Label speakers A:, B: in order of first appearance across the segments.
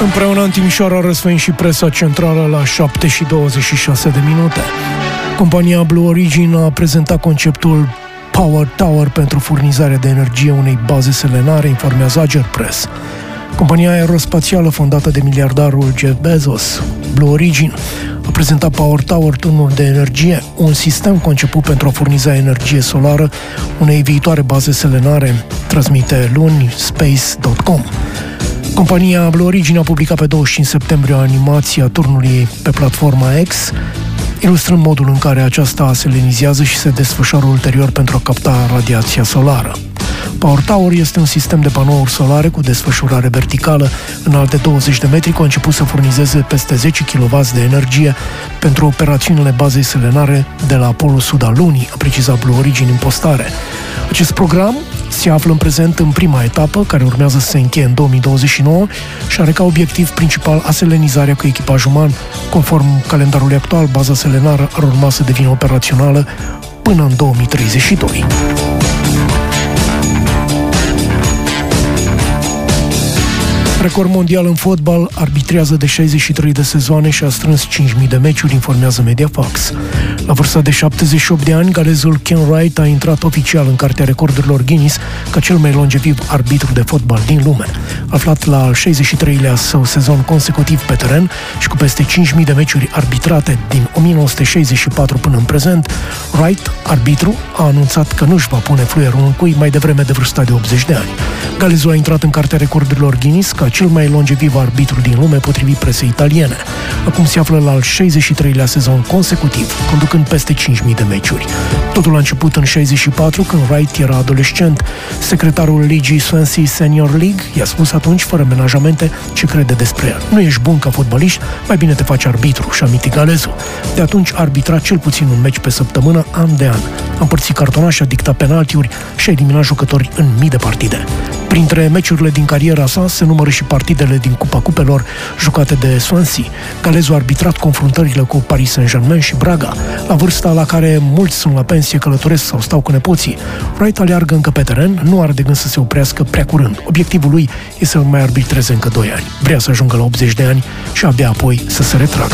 A: Împreună în Timișoara, Răsfăin și presa centrală la 7:26. Compania Blue Origin a prezentat conceptul Power Tower pentru furnizarea de energie unei baze selenare, informează Agerpress. Compania aerospațială fondată de miliardarul Jeff Bezos, Blue Origin, a prezentat Power Tower, turnul de energie, un sistem conceput pentru a furniza energie solară unei viitoare baze selenare, transmite luni Space.com. Compania Blue Origin a publicat pe 25 septembrie o animație a turnului pe platforma X, ilustrând modul în care aceasta selenizează și se desfășoară ulterior pentru a capta radiația solară. Power Tower este un sistem de panouri solare cu desfășurare verticală înalte 20 de metri, conceput să furnizeze peste 10 kW de energie pentru operațiunile bazei selenare de la polul sud al lunii, a precizat Blue Origin în postare. Acest program se află în prezent în prima etapă, care urmează să se încheie în 2029 și are ca obiectiv principal aselenizarea cu echipaj uman. Conform calendarului actual, baza selenară ar urma să devină operațională până în 2032. Record mondial în fotbal, arbitrează de 63 de sezoane și a strâns 5.000 de meciuri, informează Mediafax. La vârsta de 78 de ani, galezul Ken Wright a intrat oficial în cartea recordurilor Guinness ca cel mai longeviv arbitru de fotbal din lume. Aflat la al 63-lea său sezon consecutiv pe teren și cu peste 5.000 de meciuri arbitrate din 1964 până în prezent, Wright, arbitru, a anunțat că nu-și va pune fluierul în cui mai devreme de vârsta de 80 de ani. Galezul a intrat în cartea recordurilor Guinness ca cel mai longeviv arbitru din lume, potrivit presei italiene. Acum se află la al 63-lea sezon consecutiv, conducând peste 5.000 de meciuri. Totul a început în 64, când Wright era adolescent. Secretarul ligii Swansea Senior League i-a spus atunci, fără menajamente, ce crede despre el. Nu ești bun ca fotbalist, mai bine te faci arbitru, și-a amintit galezul. De atunci a arbitrat cel puțin un meci pe săptămână, an de an. A împărțit cartonașe, a dictat penaltiuri și a eliminat jucători în mii de partide. Printre meciurile din cariera sa se numără și partidele din Cupa Cupelor jucate de Swansea. Galezul a arbitrat confruntările cu Paris Saint-Germain și Braga. La vârsta la care mulți sunt la pensie, călătoresc sau stau cu nepoții, Wright aleargă încă pe teren, nu are de gând să se oprească prea curând. Obiectivul lui este să mai arbitreze încă 2 ani. Vrea să ajungă la 80 de ani și abia apoi să se retragă.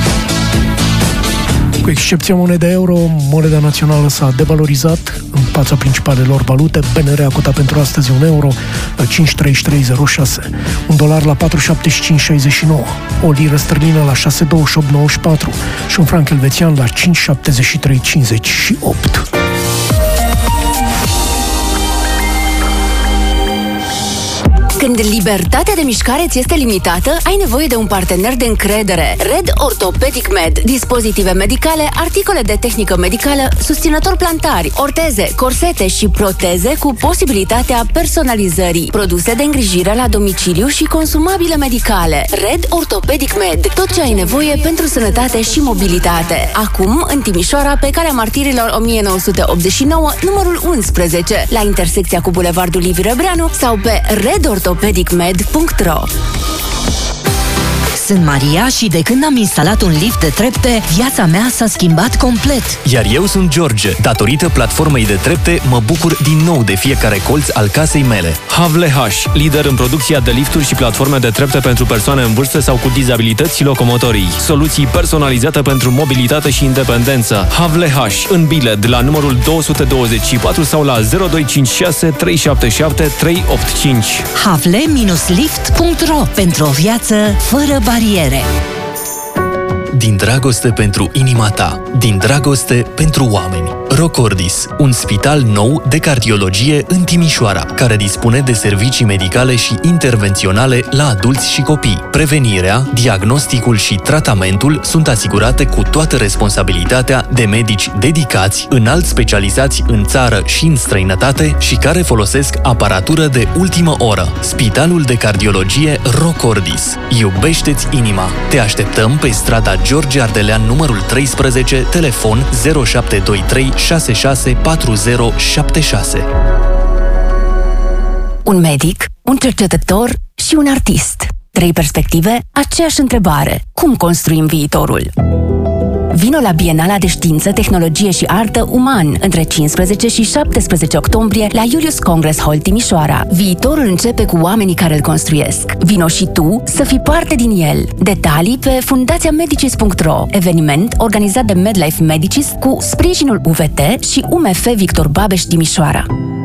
A: Cu excepția monedei euro, moneda națională s-a devalorizat în fața principalelor valute. BNR a cotat pentru astăzi un euro la 5,3306, un dolar la 4,7569, o liră sterlină la 6,2894 și un franc elvețian la 5,7358.
B: Când libertatea de mișcare ți este limitată, ai nevoie de un partener de încredere. Red Orthopedic Med. Dispozitive medicale, articole de tehnică medicală, susținători plantari, orteze, corsete și proteze cu posibilitatea personalizării. Produse de îngrijire la domiciliu și consumabile medicale. Red Orthopedic Med. Tot ce ai nevoie pentru sănătate și mobilitate. Acum, în Timișoara, pe Calea Martirilor 1989, numărul 11, la intersecția cu Bulevardul Liviu Răbreanu sau pe redorthopedicmed.ro.
C: Sunt Maria și de când am instalat un lift de trepte, viața mea s-a schimbat complet.
D: Iar eu sunt George. Datorită platformei de trepte, mă bucur din nou de fiecare colț al casei mele.
E: Havle H, lider în producția de lifturi și platforme de trepte pentru persoane în vârstă sau cu dizabilități locomotorii. Soluții personalizate pentru mobilitate și independență. Havle H, în Biled, la numărul 224 sau la 0256 377 385.
C: Havle-lift.ro, pentru o viață fără bariere.
D: Din dragoste pentru inima ta, din dragoste pentru oameni. Rocordis, un spital nou de cardiologie în Timișoara, care dispune de servicii medicale și intervenționale la adulți și copii. Prevenirea, diagnosticul și tratamentul sunt asigurate cu toată responsabilitatea de medici dedicați, înalt specializați în țară și în străinătate și care folosesc aparatură de ultimă oră. Spitalul de cardiologie Rocordis. Iubește-ți inima. Te așteptăm pe strada George Ardelean numărul 13, telefon 0723 664076.
B: Un medic, un cercetător și un artist. 3 perspective, aceeași întrebare. Cum construim viitorul? Vino la Bienala de Știință, Tehnologie și Artă Uman între 15 și 17 octombrie la Julius Congress Hall Timișoara. Viitorul începe cu oamenii care îl construiesc. Vino și tu să fii parte din el. Detalii pe fundațiamedicis.ro. Eveniment organizat de MedLife Medicis cu sprijinul UVT și UMF Victor Babeș Timișoara.